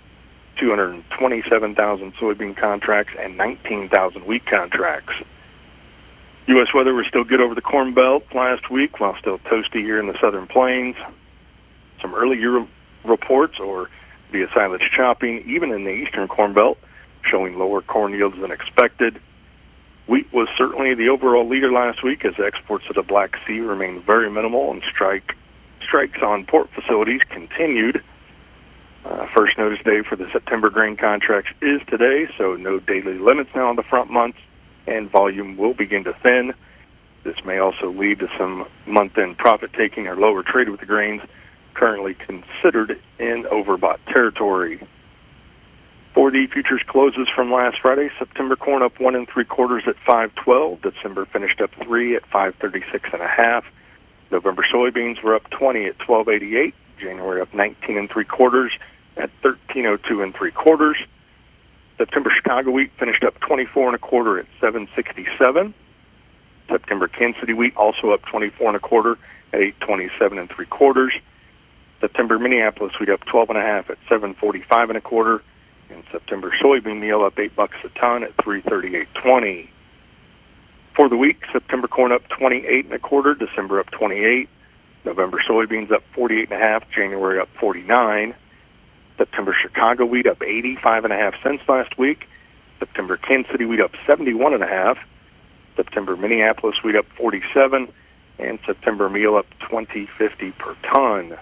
227,000 soybean contracts, and 19,000 wheat contracts. U.S. weather was still good over the Corn Belt last week, while still toasty here in the Southern Plains. Some early year reports or via silage chopping, even in the Eastern Corn Belt, showing lower corn yields than expected. Wheat was certainly the overall leader last week as exports to the Black Sea remained very minimal and strikes on port facilities continued. First notice day for the September grain contracts is today, so no daily limits now on the front months, and volume will begin to thin. This may also lead to some month-end profit-taking or lower trade with the grains currently considered in overbought territory. For the futures closes from last Friday, September corn up 1 3/4 at 5.12. December finished up 3 at 5.36.5. November soybeans were up 20 at 12.88. January up 19 3/4 at 13.02 3/4. September Chicago wheat finished up 24 1/4 at 7.67. September Kansas City wheat also up 24 1/4 at 8.27 3/4. September Minneapolis wheat up 12 1/2 at 7.45 1/4. And September soybean meal up $8 a ton at 338.20. For the week, September corn up 28 1/4, December up 28, November soybeans up 48 1/2, January up 49. September Chicago wheat up 85 1/2 cents last week. September Kansas City wheat up 71 1/2. September Minneapolis wheat up 47, and September meal up 20.50 per ton.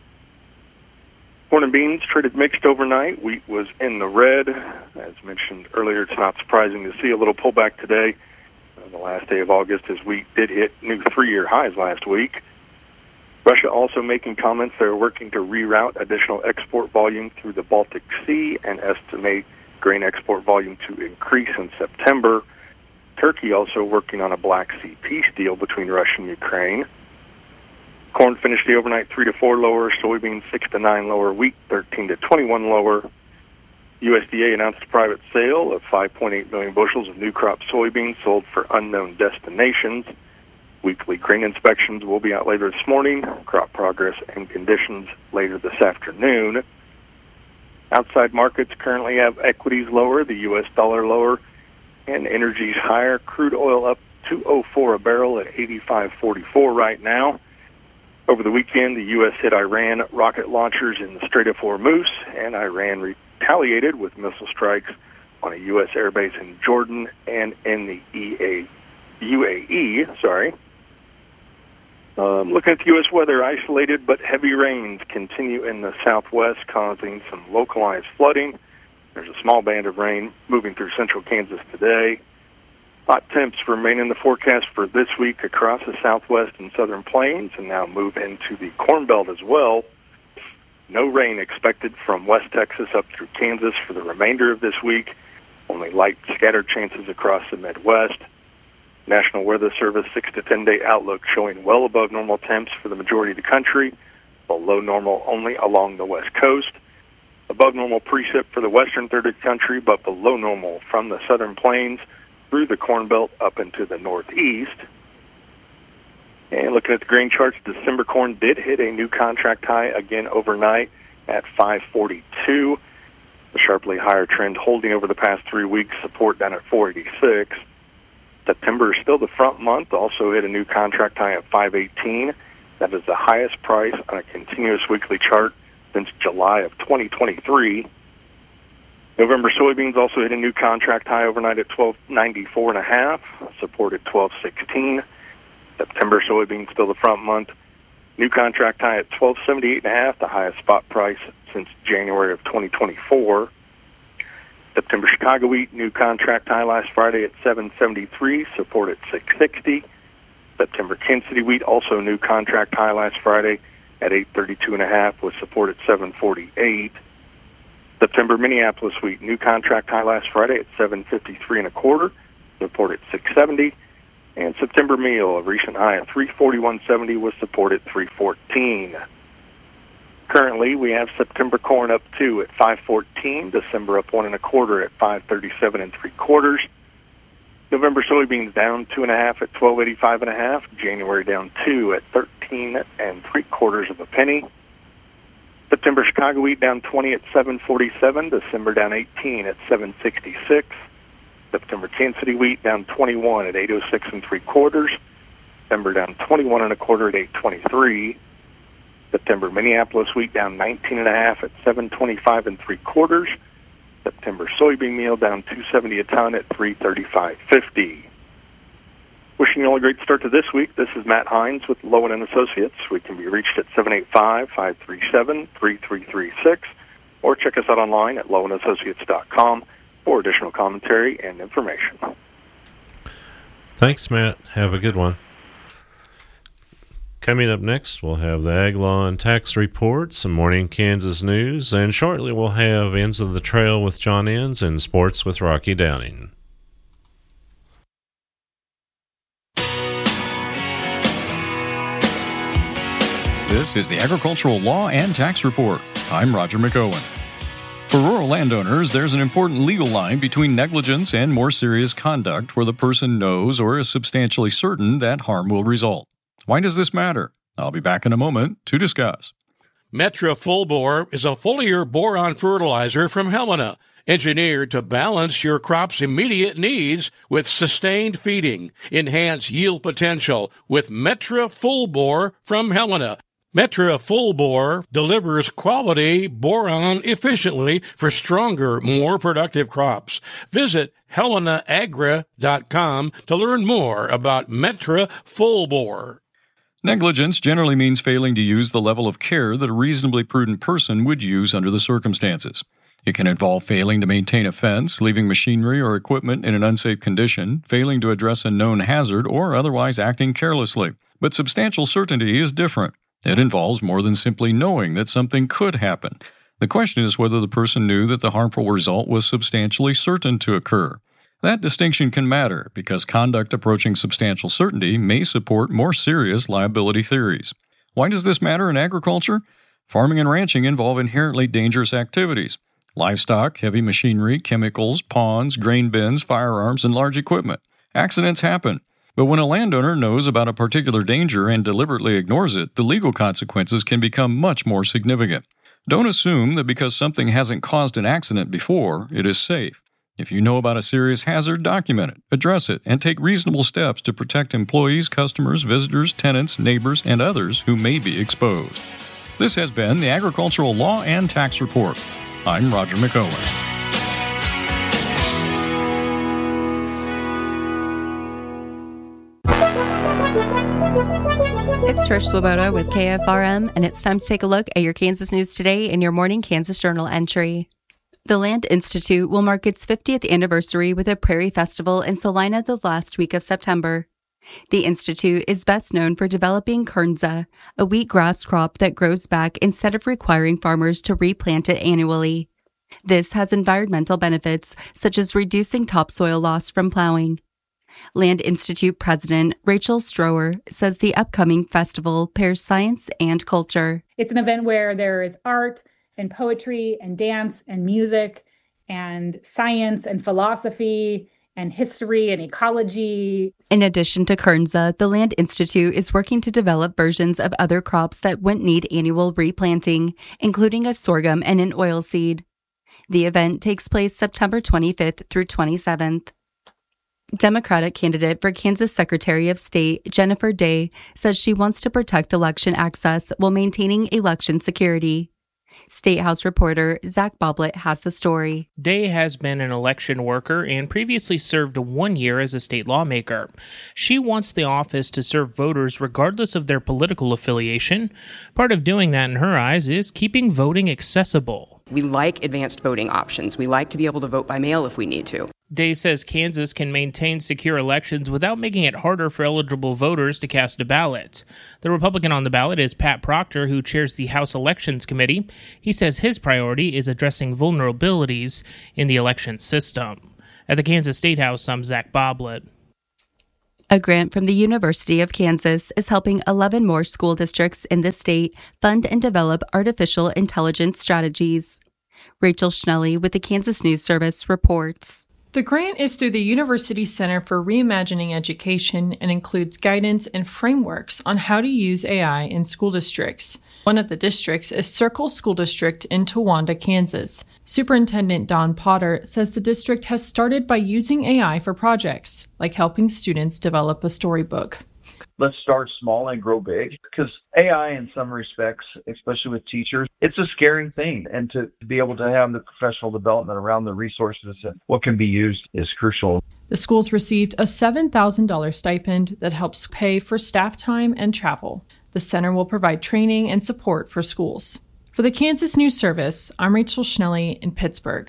Corn and beans traded mixed overnight. Wheat was in the red. As mentioned earlier, it's not surprising to see a little pullback today. The last day of August, as wheat did hit new 3-year highs last week. Russia also making comments they're working to reroute additional export volume through the Baltic Sea and estimate grain export volume to increase in September. Turkey also working on a Black Sea peace deal between Russia and Ukraine. Corn finished the overnight 3 to 4 lower, soybeans 6 to 9 lower, wheat 13 to 21 lower. USDA announced a private sale of 5.8 million bushels of new crop soybeans sold for unknown destinations. Weekly grain inspections will be out later this morning, crop progress and conditions later this afternoon. Outside markets currently have equities lower, the U.S. dollar lower, and energies higher. Crude oil up $2.04 a barrel at 85.44 right now. Over the weekend, the U.S. hit Iran rocket launchers in the Strait of Hormuz, and Iran retaliated with missile strikes on a U.S. airbase in Jordan and in the UAE. Looking at the U.S. weather, isolated but heavy rains continue in the southwest, causing some localized flooding. There's a small band of rain moving through central Kansas today. Hot temps remain in the forecast for this week across the southwest and southern plains, and now move into the Corn Belt as well. No rain expected from West Texas up through Kansas for the remainder of this week. Only light scattered chances across the Midwest. National Weather Service 6 to 10 day outlook showing well above normal temps for the majority of the country, below normal only along the west coast. Above normal precip for the western third of the country, but below normal from the southern plains through the Corn Belt up into the northeast. And looking at the grain charts, December corn did hit a new contract high again overnight at 542. The sharply higher trend holding over the past 3 weeks, support down at 486. September is still the front month, also hit a new contract high at 518. That is the highest price on a continuous weekly chart since July of 2023. November soybeans also hit a new contract high overnight at 1294.5, support at 1216. September soybeans still the front month. New contract high at 1278.5, the highest spot price since January of 2024. September Chicago wheat, new contract high last Friday at 773, support at 660. September Kansas City wheat, also new contract high last Friday at 832.5 with support at 748. September Minneapolis wheat, new contract high last Friday at 753.25, support at 670. And September meal, a recent high at 341.70 with support at 314. Currently, we have September corn up 2 at 514, December up 1.25 at 537.75. November soybeans down 2.5 at 1285.5. January down 2 at 13.75 of a penny. September Chicago wheat down 20 at 747. December down 18 at 766. September Kansas City wheat down 21 at 806.75. December down 21.25 at 823. September Minneapolis wheat down 19.5 at 725.75. September soybean meal down 270 a ton at 335.50. Wishing you all a great start to this week. This is Matt Hines with Lowen and Associates. We can be reached at 785-537-3336 or check us out online at lowenassociates.com for additional commentary and information. Thanks, Matt. Have a good one. Coming up next, we'll have the Ag Law and Tax Report, some morning Kansas news, and shortly we'll have Ends of the Trail with John Enns and Sports with Rocky Downing. This is the Agricultural Law and Tax Report. I'm Roger McOwen. For rural landowners, there's an important legal line between negligence and more serious conduct where the person knows or is substantially certain that harm will result. Why does this matter? I'll be back in a moment to discuss. Metra Full Bore is a foliar boron fertilizer from Helena, engineered to balance your crop's immediate needs with sustained feeding. Enhance yield potential with Metra Full Bore from Helena. Metra Full Bore delivers quality boron efficiently for stronger, more productive crops. Visit HelenaAgra.com to learn more about Metra Full Bore. Negligence generally means failing to use the level of care that a reasonably prudent person would use under the circumstances. It can involve failing to maintain a fence, leaving machinery or equipment in an unsafe condition, failing to address a known hazard, or otherwise acting carelessly. But substantial certainty is different. It involves more than simply knowing that something could happen. The question is whether the person knew that the harmful result was substantially certain to occur. That distinction can matter because conduct approaching substantial certainty may support more serious liability theories. Why does this matter in agriculture? Farming and ranching involve inherently dangerous activities. Livestock, heavy machinery, chemicals, ponds, grain bins, firearms, and large equipment. Accidents happen. But when a landowner knows about a particular danger and deliberately ignores it, the legal consequences can become much more significant. Don't assume that because something hasn't caused an accident before, it is safe. If you know about a serious hazard, document it, address it, and take reasonable steps to protect employees, customers, visitors, tenants, neighbors, and others who may be exposed. This has been the Agricultural Law and Tax Report. I'm Roger McOwen. It's Trish Swoboda with KFRM, and it's time to take a look at your Kansas news today in your morning Kansas Journal entry. The Land Institute will mark its 50th anniversary with a Prairie Festival in Salina the last week of September. The Institute is best known for developing kernza, a wheatgrass crop that grows back instead of requiring farmers to replant it annually. This has environmental benefits, such as reducing topsoil loss from plowing. Land Institute President Rachel Strower says the upcoming festival pairs science and culture. It's an event where there is art and poetry and dance and music and science and philosophy and history and ecology. In addition to kernza, the Land Institute is working to develop versions of other crops that wouldn't need annual replanting, including a sorghum and an oilseed. The event takes place September 25th through 27th. Democratic candidate for Kansas Secretary of State Jennifer Day says she wants to protect election access while maintaining election security. State House reporter Zach Boblet has the story. Day has been an election worker and previously served 1 year as a state lawmaker. She wants the office to serve voters regardless of their political affiliation. Part of doing that, in her eyes, is keeping voting accessible. We like advanced voting options. We like to be able to vote by mail if we need to. Day says Kansas can maintain secure elections without making it harder for eligible voters to cast a ballot. The Republican on the ballot is Pat Proctor, who chairs the House Elections Committee. He says his priority is addressing vulnerabilities in the election system. At the Kansas State House, I'm Zach Boblet. A grant from the University of Kansas is helping 11 more school districts in the state fund and develop artificial intelligence strategies. Rachel Schnelly with the Kansas News Service reports. The grant is through the University Center for Reimagining Education and includes guidance and frameworks on how to use AI in school districts. One of the districts is Circle School District in Towanda, Kansas. Superintendent Don Potter says the district has started by using AI for projects, like helping students develop a storybook. Let's start small and grow big, because AI in some respects, especially with teachers, it's a scary thing. And to be able to have the professional development around the resources and what can be used is crucial. The schools received a $7,000 stipend that helps pay for staff time and travel. The center will provide training and support for schools. For the Kansas News Service, I'm Rachel Schnelly in Pittsburgh.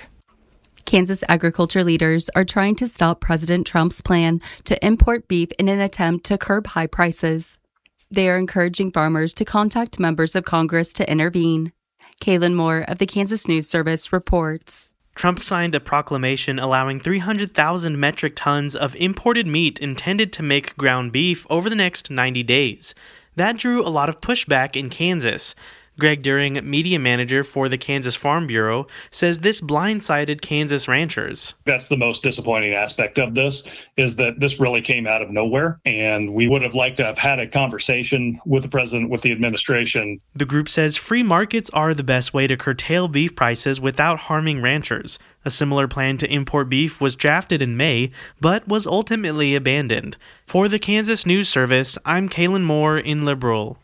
Kansas agriculture leaders are trying to stop President Trump's plan to import beef in an attempt to curb high prices. They are encouraging farmers to contact members of Congress to intervene. Kaylin Moore of the Kansas News Service reports. Trump signed a proclamation allowing 300,000 metric tons of imported meat intended to make ground beef over the next 90 days. That drew a lot of pushback in Kansas. Greg During, media manager for the Kansas Farm Bureau, says this blindsided Kansas ranchers. That's the most disappointing aspect of this, is that this really came out of nowhere, and we would have liked to have had a conversation with the president, with the administration. The group says free markets are the best way to curtail beef prices without harming ranchers. A similar plan to import beef was drafted in May, but was ultimately abandoned. For the Kansas News Service, I'm Kaylin Moore in Liberal.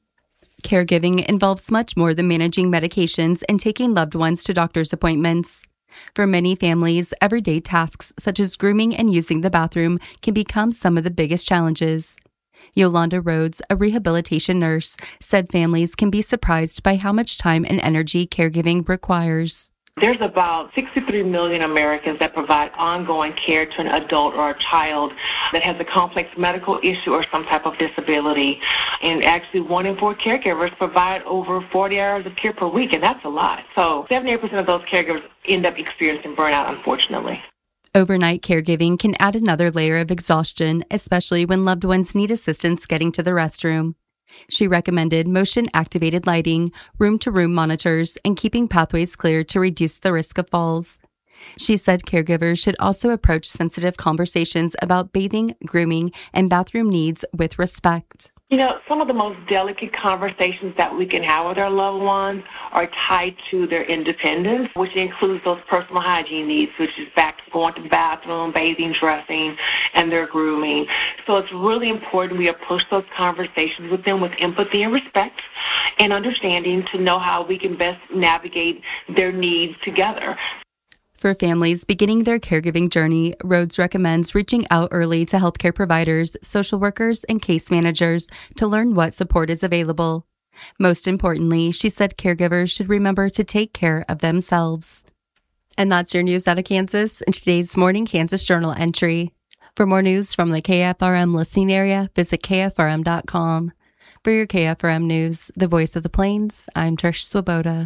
Caregiving involves much more than managing medications and taking loved ones to doctor's appointments. For many families, everyday tasks such as grooming and using the bathroom can become some of the biggest challenges. Yolanda Rhodes, a rehabilitation nurse, said families can be surprised by how much time and energy caregiving requires. There's about 63 million Americans that provide ongoing care to an adult or a child that has a complex medical issue or some type of disability. And actually 1 in 4 caregivers provide over 40 hours of care per week, and that's a lot. So 78% of those caregivers end up experiencing burnout, unfortunately. Overnight caregiving can add another layer of exhaustion, especially when loved ones need assistance getting to the restroom. She recommended motion-activated lighting, room-to-room monitors, and keeping pathways clear to reduce the risk of falls. She said caregivers should also approach sensitive conversations about bathing, grooming, and bathroom needs with respect. You know, some of the most delicate conversations that we can have with our loved ones are tied to their independence, which includes those personal hygiene needs, which is back to going to the bathroom, bathing, dressing, and their grooming. So it's really important we approach those conversations with them with empathy and respect and understanding to know how we can best navigate their needs together. For families beginning their caregiving journey, Rhodes recommends reaching out early to healthcare providers, social workers, and case managers to learn what support is available. Most importantly, she said caregivers should remember to take care of themselves. And that's your news out of Kansas in today's Morning Kansas Journal entry. For more news from the KFRM listening area, visit KFRM.com. For your KFRM news, the voice of the Plains, I'm Trish Swoboda.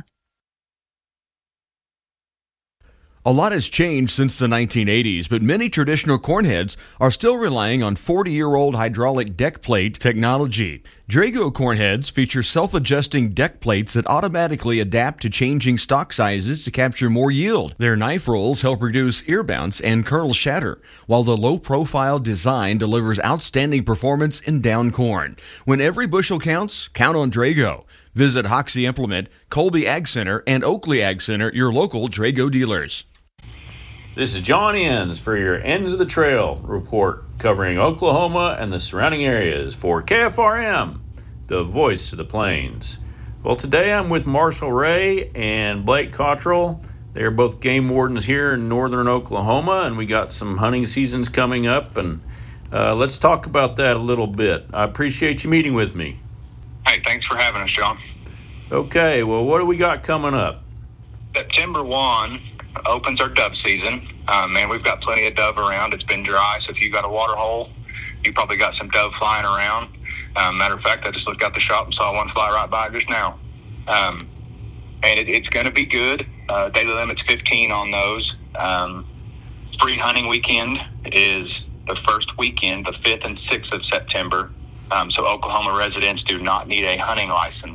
A lot has changed since the 1980s, but many traditional cornheads are still relying on 40-year-old hydraulic deck plate technology. Drago cornheads feature self-adjusting deck plates that automatically adapt to changing stock sizes to capture more yield. Their knife rolls help reduce ear bounce and kernel shatter, while the low-profile design delivers outstanding performance in down corn. When every bushel counts, count on Drago. Visit Hoxie Implement, Colby Ag Center, and Oakley Ag Center, your local Drago dealers. This is John Enns for your Ends of the Trail report covering Oklahoma and the surrounding areas for KFRM, the voice of the plains. Well, today I'm with Marshall Ray and Blake Cottrell. They're both game wardens here in northern Oklahoma, and we got some hunting seasons coming up, and let's talk about that a little bit. I appreciate you meeting with me. Hey, thanks for having us, John. Okay, well, what do we got coming up? September 1 opens our dove season. Man, we've got plenty of dove around. It's been dry, so if you got a water hole, you probably got some dove flying around. Matter of fact, I just looked out the shop and saw one fly right by just now. And it's going to be good. Daily limit's 15 on those. Free hunting weekend is the first weekend, the 5th and 6th of September. So Oklahoma residents do not need a hunting license